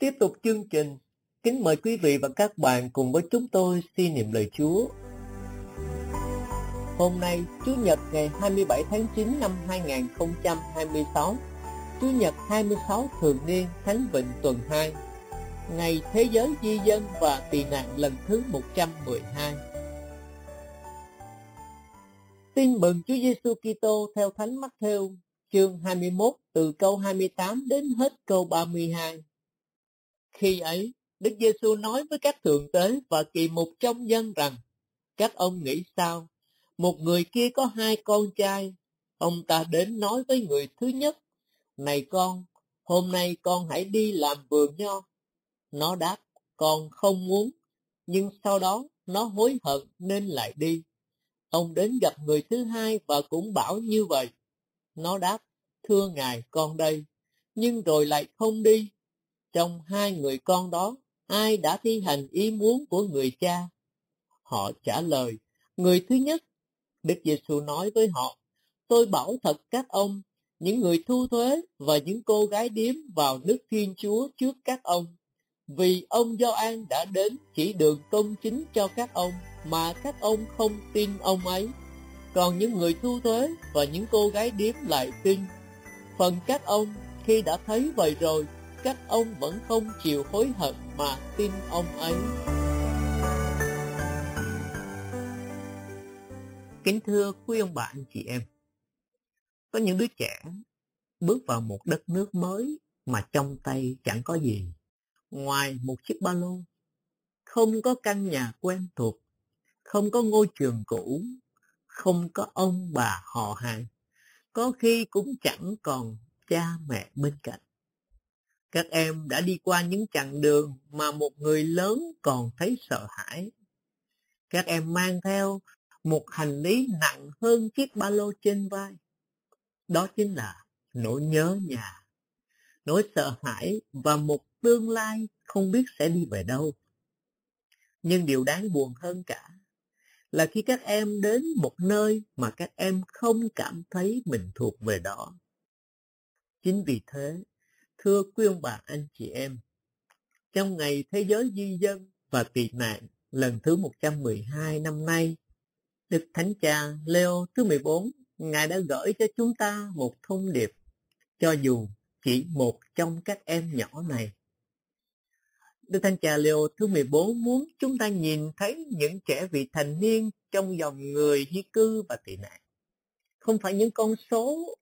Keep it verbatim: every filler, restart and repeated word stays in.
Tiếp tục chương trình, kính mời quý vị và các bạn cùng với chúng tôi suy niệm lời Chúa. Hôm nay, Chủ nhật ngày hai mươi bảy tháng chín năm hai nghìn không trăm hai mươi sáu, Chủ nhật hai mươi sáu thường niên Thánh Vịnh tuần hai, ngày Thế giới di dân và tị nạn lần thứ một trăm mười hai. Tin mừng Chúa Giêsu Kitô theo Thánh Mát-thêu, chương hai mươi mốt từ câu hai mươi tám đến hết câu ba mươi hai. Khi ấy, Đức Giêsu nói với các thượng tế và kỳ mục trong dân rằng: các ông nghĩ sao? Một người kia có hai con trai. Ông ta đến nói với người thứ nhất: này con, hôm nay con hãy đi làm vườn nho. Nó đáp: con không muốn. Nhưng sau đó nó hối hận nên lại đi. Ông đến gặp người thứ hai và cũng bảo như vậy. Nó đáp: thưa ngài, con đây. Nhưng rồi lại không đi. Trong hai người con đó, ai đã thi hành ý muốn của người cha? Họ trả lời: người thứ nhất. Đức Giêsu nói với họ: tôi bảo thật các ông, những người thu thuế và những cô gái điếm vào nước Thiên Chúa trước các ông. Vì ông Gioan đã đến chỉ đường công chính cho các ông, mà các ông không tin ông ấy. Còn những người thu thuế và những cô gái điếm lại tin. Phần các ông, khi đã thấy vậy rồi, các ông vẫn không chịu hối hận mà tin ông ấy. Kính thưa quý ông bà anh chị em, có những đứa trẻ bước vào một đất nước mới mà trong tay chẳng có gì ngoài một chiếc ba lô, không có căn nhà quen thuộc, không có ngôi trường cũ, không có ông bà họ hàng, có khi cũng chẳng còn cha mẹ bên cạnh. Các em đã đi qua những chặng đường mà một người lớn còn thấy sợ hãi. Các em mang theo một hành lý nặng hơn chiếc ba lô trên vai. Đó chính là nỗi nhớ nhà, nỗi sợ hãi và một tương lai không biết sẽ đi về đâu. Nhưng điều đáng buồn hơn cả là khi các em đến một nơi mà các em không cảm thấy mình thuộc về đó. Chính vì thế, thưa quý ông bà anh chị em, trong ngày Thế giới di dân và tị nạn lần thứ một trăm mười hai năm nay, Đức Thánh Cha Leo thứ mười bốn, Ngài đã gửi cho chúng ta một thông điệp, cho dù chỉ một trong các em nhỏ này. Đức Thánh Cha Leo thứ mười bốn muốn chúng ta nhìn thấy những trẻ vị thành niên trong dòng người di cư và tị nạn. Không phải những con số